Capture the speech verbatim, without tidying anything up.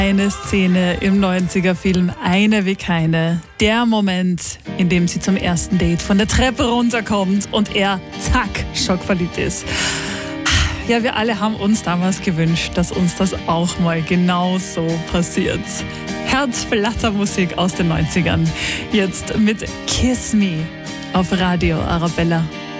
Eine Szene im neunziger-Film, eine wie keine. Der Moment, in dem sie zum ersten Date von der Treppe runterkommt und er, zack, schockverliebt ist. Ja, wir alle haben uns damals gewünscht, dass uns das auch mal genau so passiert. Herzblattermusik aus den neunzigern. Jetzt mit Kiss Me auf Radio Arabella.